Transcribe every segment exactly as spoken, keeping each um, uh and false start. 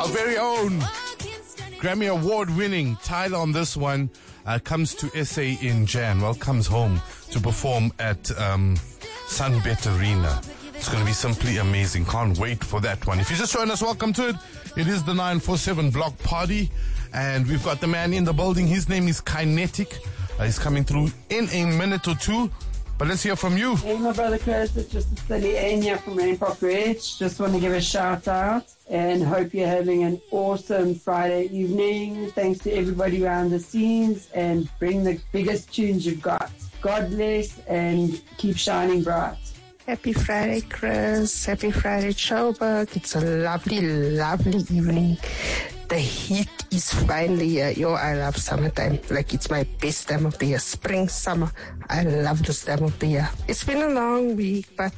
Our very own Grammy Award winning Tyler on this one uh, comes to S A in Jan. Well, comes home to perform at um, Sunbet Arena. It's going to be simply amazing. Can't wait for that one. If you're just joining us, welcome to it. It is the nine four seven Block Party, and we've got the man in the building. His name is Kinetic. Uh, he's coming through in a minute or two. But let's hear from you. Hey, my brother Chris, it's just a silly Anya from Rainbow Ridge. Just want to give a shout out and hope you're having an awesome Friday evening. Thanks to everybody behind the scenes, and bring the biggest tunes you've got. God bless and keep shining bright. Happy Friday, Chris. Happy Friday, Joburg. It's a lovely, lovely evening. The heat is finally here. Yo, I love summertime. Like, it's my best time of the year. Spring, summer. I love this time of the year. It's been a long week, but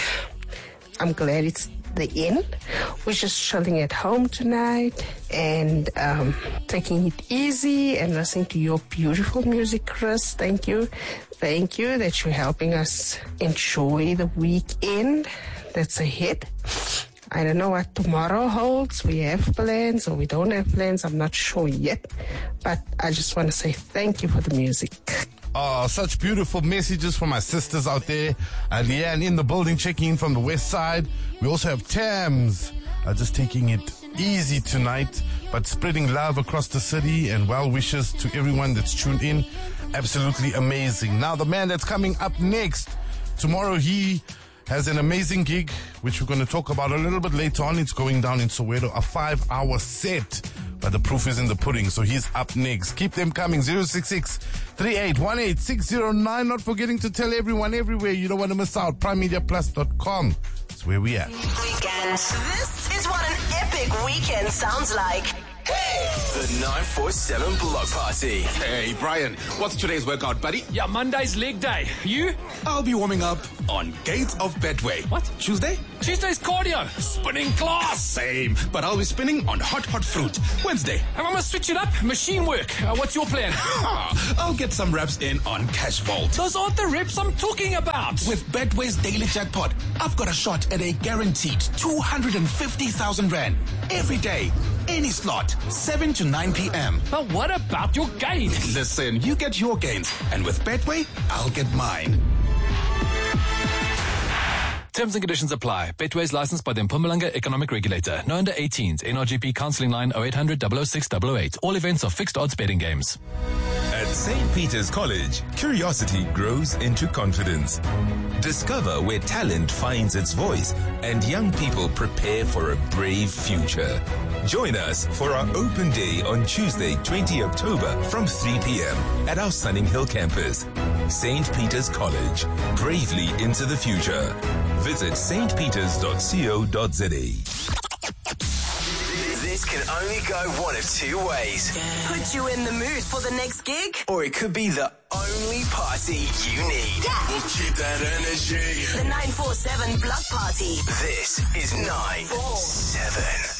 I'm glad it's the end. We're just chilling at home tonight and um, taking it easy and listening to your beautiful music, Chris. Thank you. Thank you that you're helping us enjoy the weekend that's ahead. I don't know what tomorrow holds. We have plans or we don't have plans. I'm not sure yet. But I just want to say thank you for the music. Oh, such beautiful messages from my sisters out there. Uh, Leanne in the building, checking in from the west side. We also have Tams uh, just taking it easy tonight, but spreading love across the city and well wishes to everyone that's tuned in. Absolutely amazing. Now, the man that's coming up next, tomorrow he has an amazing gig, which we're going to talk about a little bit later on. It's going down in Soweto, a five-hour set. But the proof is in the pudding, so he's up next. Keep them coming. zero six six, three eight one eight, six zero nine. Not forgetting to tell everyone everywhere you don't want to miss out. prime media plus dot com. That's where we at. Weekend. This is what an epic weekend sounds like. The nine four seven Block Party. Hey, Brian, what's today's workout, buddy? Yeah, Monday's leg day. You? I'll be warming up on Gates of Betway. What? Tuesday? Tuesday's cardio. Spinning class. Same, but I'll be spinning on Hot Hot Fruit. Wednesday? I'm gonna switch it up. Machine work. Uh, what's your plan? I'll get some reps in on Cash Vault. Those aren't the reps I'm talking about. With Betway's Daily Jackpot, I've got a shot at a guaranteed two hundred fifty thousand rand every day. Any slot, seven to nine p.m. But what about your gains? Listen, you get your gains, and with Betway, I'll get mine. Terms and conditions apply. Betway is licensed by the Mpumalanga Economic Regulator. No under eighteens. N R G P counselling line oh eight hundred, double oh six, double oh eight. All events are fixed odds betting games. At Saint Peter's College, curiosity grows into confidence. Discover where talent finds its voice and young people prepare for a brave future. Join us for our open day on Tuesday, the twentieth of October from three p.m. at our Sunning Hill campus. Saint Peter's College, bravely into the future. Visit s t peters dot co dot z a. This can only go one of two ways. Put you in the mood for the next gig, Or it could be the only party you need. Yeah. We'll keep that energy. The nine four seven Block Party. This is nine four seven.